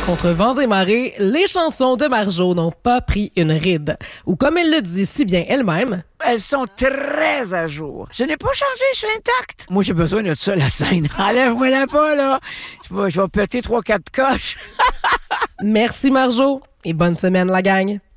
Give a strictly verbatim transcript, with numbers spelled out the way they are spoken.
Contre vents et marées, les chansons de Marjo n'ont pas pris une ride. Ou comme elle le dit si bien elle-même... Elles sont très à jour. Je n'ai pas changé, je suis intacte. Moi, j'ai besoin de ça, la scène. Enlève-moi la pas, là. Je vais, je vais péter trois, quatre coches. Merci Marjo et bonne semaine la gang.